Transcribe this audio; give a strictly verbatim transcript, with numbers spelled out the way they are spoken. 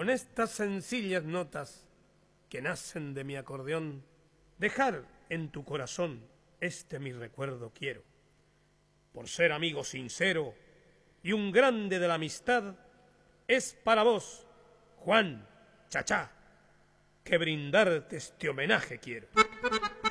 con estas sencillas notas que nacen de mi acordeón, dejar en tu corazón este mi recuerdo quiero. Por ser amigo sincero y un grande de la amistad, es para vos, Juan Chachá, que brindarte este homenaje quiero.